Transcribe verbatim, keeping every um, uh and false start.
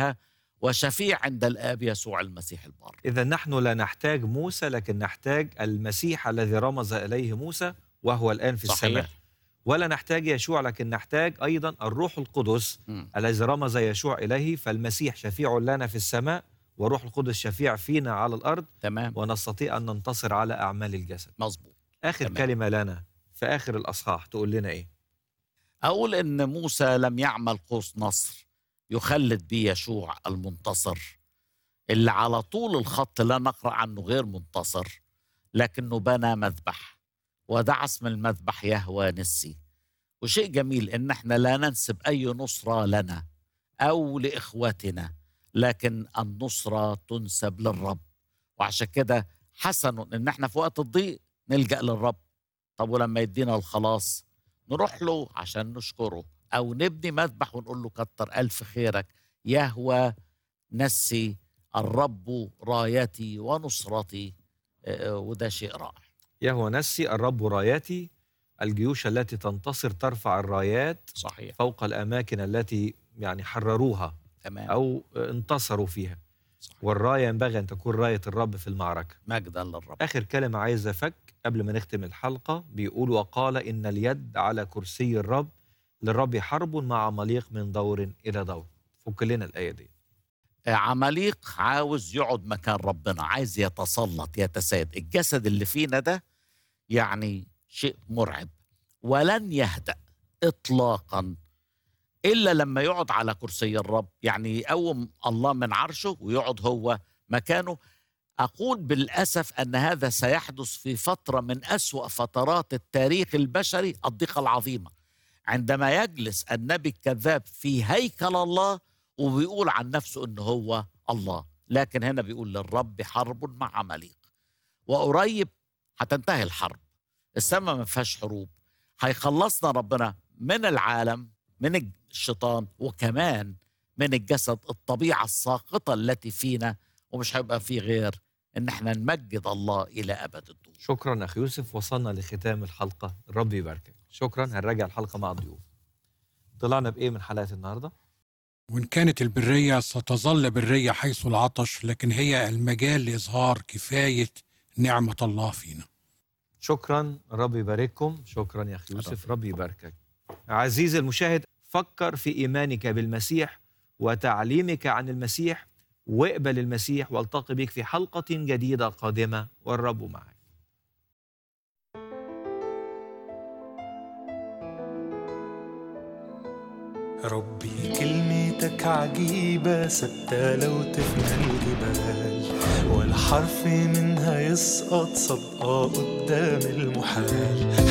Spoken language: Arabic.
إله وشفيع عند الآب يسوع المسيح البار. إذا نحن لا نحتاج موسى، لكن نحتاج المسيح الذي رمز إليه موسى وهو الآن في صحيح. السماء. ولا نحتاج يشوع، لكن نحتاج أيضا الروح القدس م. الذي رمز يشوع إليه. فالمسيح شفيع لنا في السماء، وروح القدس شفيع فينا على الأرض. تمام. ونستطيع أن ننتصر على أعمال الجسد. مظبوط. آخر تمام. كلمة لنا في آخر الأصحاح تقول لنا إيه؟ أقول إن موسى لم يعمل قوس نصر يخلد به يشوع المنتصر، اللي على طول الخط لا نقرأ عنه غير منتصر، لكنه بنى مذبح ودعا اسم المذبح يهوى نسي. وشيء جميل إن احنا لا ننسب أي نصرة لنا أو لإخواتنا، لكن النصرة تنسب للرب. وعشان كده حسن إن احنا في وقت الضيق نلجأ للرب. طب ولما يدينا الخلاص نروح له عشان نشكره، أو نبني مذبح ونقول له كتر ألف خيرك يهوى نسي الرب رايتي ونصرتي. آه، وده شيء رائع. يهوى نسي الرب رايتي. الجيوش التي تنتصر ترفع الرايات صحيح. فوق الأماكن التي يعني حرروها تمام. أو انتصروا فيها. صحيح. والراية ينبغي أن تكون راية الرب في المعركة. مجدا للرب. آخر كلمة عايز أفك قبل ما نختم الحلقة، بيقول وقال إن اليد على كرسي الرب، للرب حرب مع عماليق من دور إلى دور. فك لنا الآية دي. عماليق عاوز يقعد مكان ربنا، عايز يتسلط يتساد. الجسد اللي فينا ده يعني شيء مرعب، ولن يهدأ إطلاقا إلا لما يقعد على كرسي الرب. يعني يقوم الله من عرشه ويقعد هو مكانه. أقول بالأسف أن هذا سيحدث في فترة من أسوأ فترات التاريخ البشري، الضيقة العظيمة، عندما يجلس النبي الكذاب في هيكل الله وبيقول عن نفسه أنه هو الله. لكن هنا بيقول للرب حرب مع عماليق، وقريب هتنتهي الحرب. السماء ما فيهاش حروب. هيخلصنا ربنا من العالم، من الشيطان، وكمان من الجسد، الطبيعة الساقطة التي فينا. ومش هيبقى فيه غير ان احنا نمجد الله الى ابد الدور. شكرا أخي يوسف. وصلنا لختام الحلقة. الرب يباركك. شكرا. هنراجع الحلقة مع الضيوف. طلعنا بإيه من حلقات النهاردة؟ وإن كانت البرية ستظل برية حيث العطش، لكن هي المجال لإظهار كفاية نعمة الله فينا. شكرا. رب يبارككم. شكرا يا أخي يوسف. رب يباركك. عزيزي المشاهد، فكر في إيمانك بالمسيح وتعليمك عن المسيح، واقبل المسيح، والتقي بك في حلقة جديدة قادمة، والرب معك. ربي كلمتك عجيبة ثابتة لو تفنى الجبال، ولا حرف منها يسقط صدقة قدام المحال.